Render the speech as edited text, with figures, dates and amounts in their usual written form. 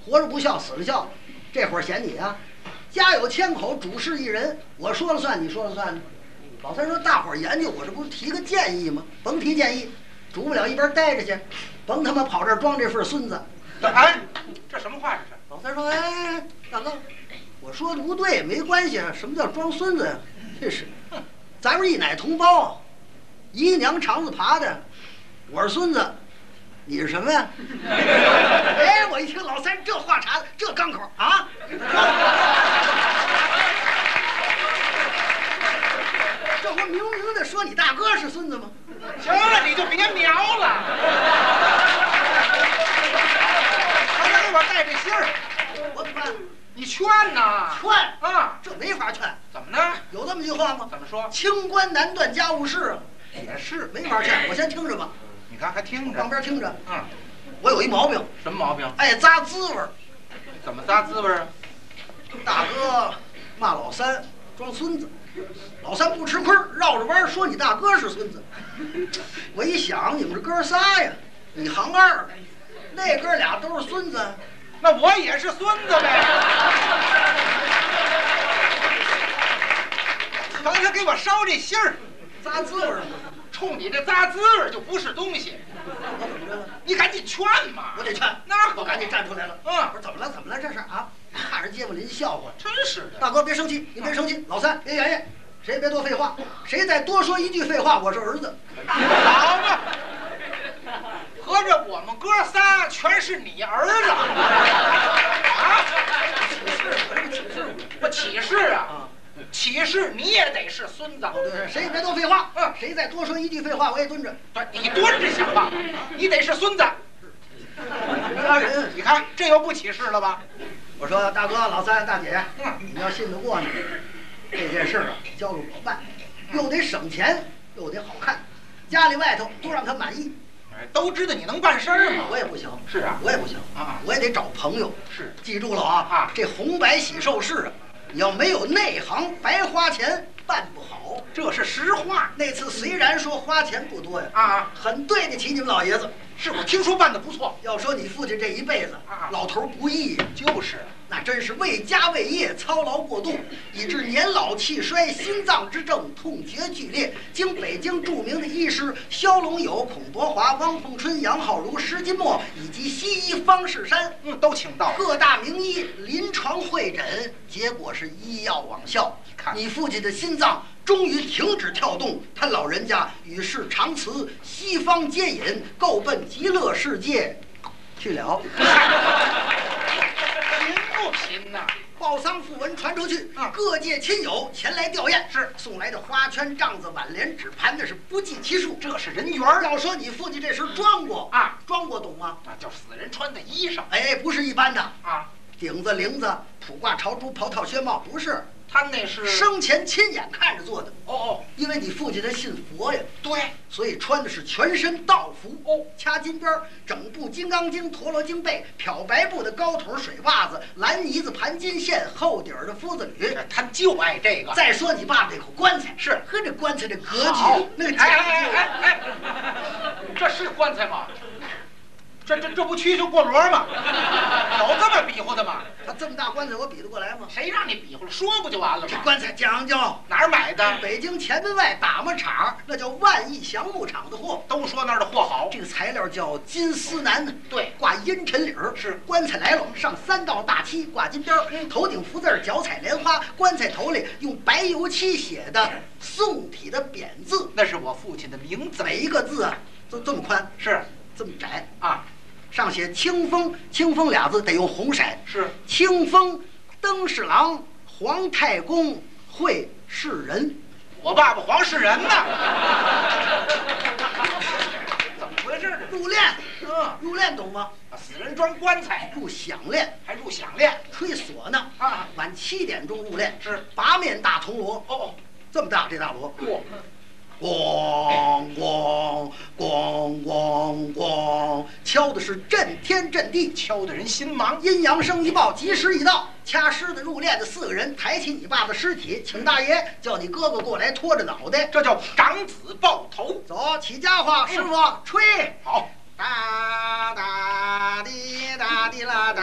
活着不孝，死了孝。这会儿嫌你啊，家有千口，主事一人，我说了算，你说了算呢。老三说：“大伙儿研究，我这不是提个建议吗？甭提建议，煮不了一边待着去，甭他妈跑这儿装这份孙子。” 哎，这什么话这是？ 老三说：“哎，大哥，我说的不对，没关系啊。什么叫装孙子呀？这是，咱们一奶同胞，姨娘肠子爬的，我是孙子，你是什么呀？”哎，我一听老三这话茬子，这刚口啊！这不明明的说你大哥是孙子吗？ 行了，你就别瞄了。他给我带这信儿， 我怎么办？ 你劝呐？ 劝啊， 这没法劝。 怎么呢？ 有这么句话吗？ 怎么说？ 清官难断家务事啊。 也是， 没法劝。我先听着吧。 你看还听着， 旁边听着。 嗯， 我有一毛病。 什么毛病？ 爱咂滋味儿。 怎么咂滋味儿啊？ 大哥骂老三装孙子，老三不吃亏，绕着弯说你大哥是孙子。我一想，你们这哥仨呀，你行二，那哥俩都是孙子， 那我也是孙子呗。刚才给我捎这信儿， 咂滋味儿吗？ 冲你这咂滋味儿就不是东西。 我怎么着了？ 你赶紧劝嘛！ 我得劝， 那我赶紧站出来了。 嗯， 我说怎么了？怎么了？这是啊，看着街坊邻笑话。 真是的。 大哥别生气，你别生气。老三别言言，谁也别多废话，谁再多说一句废话，我是儿子。 好嘛，合着我们哥仨全是你儿子啊？我起誓啊！起誓你也得是孙子。 对，谁也别多废话。谁再多说一句废话，我也蹲着。 对，你蹲着想办法，你得是孙子。 家人， 你看这又不起誓了吧？ 我说大哥、老三、大姐，你们要信得过呢，这件事啊，交给我办，又得省钱，又得好看，家里外头都让他满意。 都知道你能办事儿吗？ 我也不行。 是啊， 我也不行啊， 我也得找朋友。 是， 记住了啊！这红白喜寿事啊，你要没有内行，白花钱办不好。 这是实话。 那次虽然说花钱不多呀， 啊， 很对得起你们老爷子。 是我听说办得不错。 要说你父亲这一辈子，老头不易呀， 就是， 那真是为家为业操劳过度，以致年老气衰，心脏之症，痛觉剧烈。经北京著名的医师萧龙友、孔伯华、汪凤春、杨浩如、石金墨以及西医方士山， 都请到各大名医临床会诊，结果是医药网效。你父亲的心脏终于停止跳动，他老人家与世长辞，西方接引，够奔极乐世界去了。 贫不贫呐？ 报丧讣文传出去，各界亲友前来吊唁， 是送来的花圈、帐子、挽联、纸盘，那是不计其数。 这是人缘。 要说你父亲这身装过啊，装过懂吗？ 那叫死人穿的衣裳。 哎，不是一般的啊， 顶子、绫子、卜挂朝珠、袍套靴帽，不是。 他那是生前亲眼看着做的。 哦， 因为你父亲他信佛呀， 对， 所以穿的是全身道服。掐金边，整部《金刚经》、陀罗经背，漂白布的高腿水袜子，蓝呢子盘金线，厚底儿的夫子履。 他就爱这个。 再说你爸爸这口棺材， 是和这棺材这格局，那个讲究。这是棺材吗？这不蛐蛐过箩吗？有这么比划的吗？ 他这么大棺材，我比得过来吗？ 谁让你比划了？说不就完了吗？ 这棺材讲究， 哪儿买的？ 北京前门外打磨厂，那叫万益祥木厂的货。 都说那儿的货好。 这个材料叫金丝楠， 对， 挂阴沉领儿。 是， 棺材来了，上3道大漆，挂金边儿，头顶福字，脚踩莲花。棺材头里用白油漆写的宋体的匾字， 那是我父亲的名字。 每一个字啊，都这么宽， 是这么窄啊。 上写清风，清风俩字得用红色。 是清风登侍郎，皇太公会世人。 我爸爸黄世仁呢？怎么回事呢？ 入殓，入殓懂吗？ 死人装棺材， 入响殓， 还入响殓， 吹唢呐啊！ 晚7点钟入殓， 是八面大铜锣。 哦， 这么大这大锣。 咣咣咣咣咣，敲的是震天震地， 敲的人心忙。 阴阳声一报，吉时已到。掐尸的入殓的4个人抬起你爸的尸体，请大爷叫你哥哥过来拖着脑袋， 这叫长子抱头。 走，起家伙，师傅吹。 好， 哒哒滴哒滴啦哒。